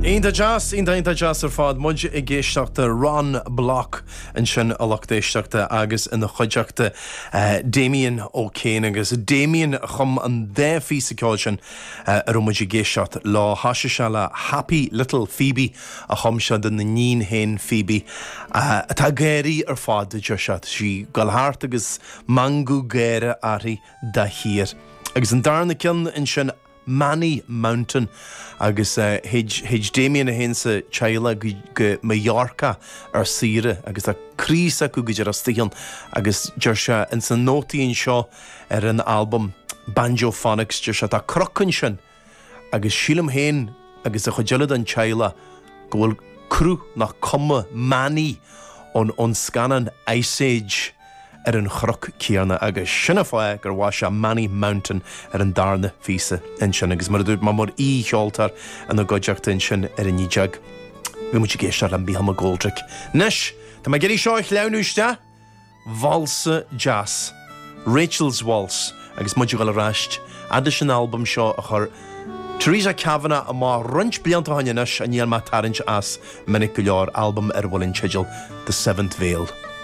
Ínta jazz ar fád muid I géisteachta Ron Block an sin a lachtéisteachta agus ina chuideachta Damien O'Kane agus Damien chum an 10 fís ceáil sin ar muid I géisteacht lá hasise se le Happy Little Phoebe a chum se den na nín hen Phoebe tá géirí ar fád de deisiat sí galthart agus mangú géire airí da hir agus an darna cin in sin Manny Mountain agus hej Damien a hensa chaila go Mallorca ar sire agus a crísa go gur stíon agus deirse in san nótaíonn seo ar an album Banjophonics deirse a crochan sin agus sílam héin agus a chudeilad an chaila go bhfuil crú nach cuma Manny ón scanan Ice Age ar an chroc cíarna agus sinna fáid gur bhá se Manny Mountain ar an darna físa in sin agus mar dúirt má mór cheoltar an na goideachta in sin ar an nídeag. Bhí muid géistear an bíham a Goldrick. Nis, tá má geirí seo leanúiste Valsa Jazz, Rachel's Waltz agus muid go le ráist ada sin album seo a chur Teresa Kavanagh a má runt blianta hainnis a níl má tarint as minic go leor album ar bhfuil in tiidil The Seventh Veil.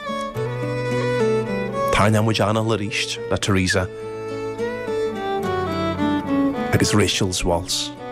Táine muid anna le ríist le Teresa agus Rachel's Waltz.